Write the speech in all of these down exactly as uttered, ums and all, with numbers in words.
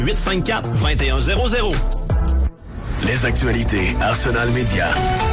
huit cinq quatre, deux un zéro zéro. Les actualités Arsenal Média.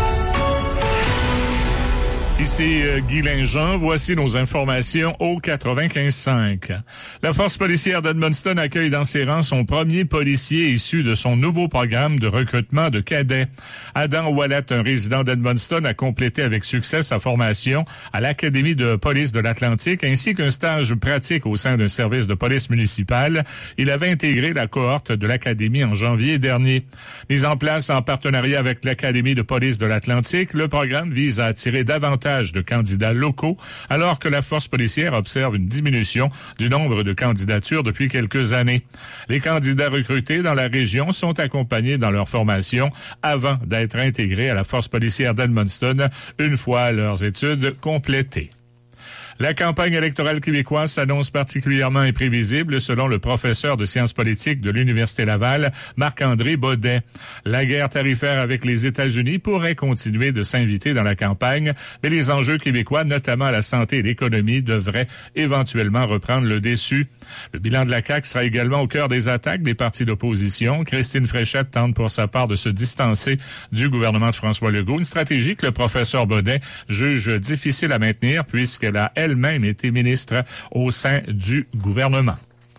Ici euh, Guy Linjean, voici nos informations au quatre-vingt-quinze cinq. La force policière d'Edmundston accueille dans ses rangs son premier policier issu de son nouveau programme de recrutement de cadets. Adam Wallet, un résident d'Edmundston, a complété avec succès sa formation à l'Académie de police de l'Atlantique ainsi qu'un stage pratique au sein d'un service de police municipale. Il avait intégré la cohorte de l'Académie en janvier dernier. Mis en place en partenariat avec l'Académie de police de l'Atlantique, le programme vise à attirer davantage de candidats locaux, alors que la force policière observe une diminution du nombre de candidatures depuis quelques années. Les candidats recrutés dans la région sont accompagnés dans leur formation avant d'être intégrés à la force policière d'Edmundston une fois leurs études complétées. La campagne électorale québécoise s'annonce particulièrement imprévisible selon le professeur de sciences politiques de l'Université Laval, Marc-André Baudet. La guerre tarifaire avec les États-Unis pourrait continuer de s'inviter dans la campagne, mais les enjeux québécois, notamment la santé et l'économie, devraient éventuellement reprendre le dessus. Le bilan de la C A Q sera également au cœur des attaques des partis d'opposition. Christine Fréchette tente pour sa part de se distancer du gouvernement de François Legault, une stratégie que le professeur Baudet juge difficile à maintenir puisqu'elle a elle-même été ministre au sein du gouvernement.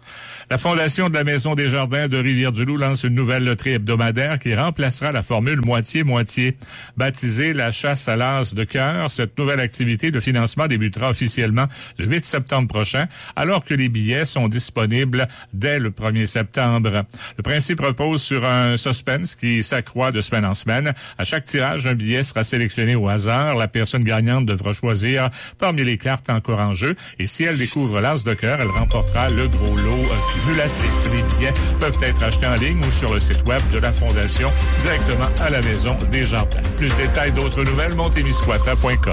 La Fondation de la Maison des Jardins de Rivière-du-Loup lance une nouvelle loterie hebdomadaire qui remplacera la formule moitié-moitié. Baptisée la chasse à l'as de cœur, cette nouvelle activité de financement débutera officiellement le huit septembre prochain, alors que les billets sont disponibles dès le premier septembre. Le principe repose sur un suspense qui s'accroît de semaine en semaine. À chaque tirage, un billet sera sélectionné au hasard. La personne gagnante devra choisir parmi les cartes encore en jeu et si elle découvre l'as de cœur, elle remportera le gros lot cumulatif. Les billets peuvent être achetés en ligne ou sur le site web de la Fondation directement à la Maison des Jardins. Plus de détails, d'autres nouvelles, montemisquata point com.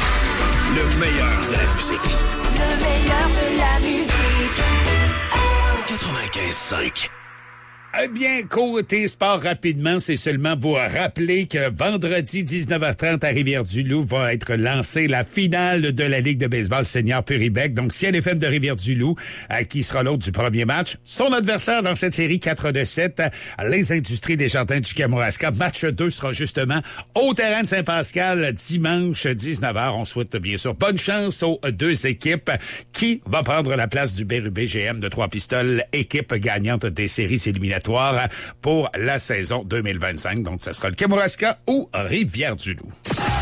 Le meilleur de la musique. Le meilleur de la musique. quatre-vingt-quinze cinq. Eh bien, côté sport rapidement, c'est seulement vous rappeler que vendredi dix-neuf heures trente à Rivière-du-Loup va être lancée la finale de la Ligue de baseball senior Puribec. Donc, Ciel F M de Rivière-du-Loup, euh, qui sera l'autre du premier match. Son adversaire dans cette série quatre de sept, les Industries des Jardins du Kamouraska. Match deux sera justement au terrain de Saint-Pascal dimanche dix-neuf heures. On souhaite bien sûr bonne chance aux deux équipes. Qui va prendre la place du Bérubé G M de Trois-Pistoles, équipe gagnante des séries éliminatoires pour la saison deux mille vingt-cinq. Donc, ça sera le Kamouraska ou Rivière-du-Loup.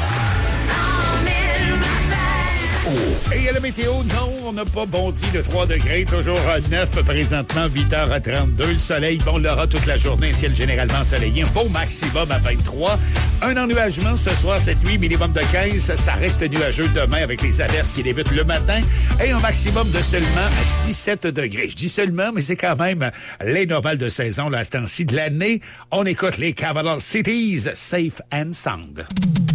Oh. Et à la météo, non, on n'a pas bondi de trois degrés, toujours à neuf présentement, huit heures à trente-deux. Le soleil, bon, on l'aura toute la journée, ciel généralement ensoleillé, un beau maximum à vingt-trois. Un ennuagement ce soir, cette nuit, minimum de quinze. Ça reste nuageux demain avec les averses qui débutent le matin et un maximum de seulement dix-sept degrés. Je dis seulement, mais c'est quand même les normales de saison, là, à ce temps-ci de l'année. On écoute les Capital Cities, Safe and Sound.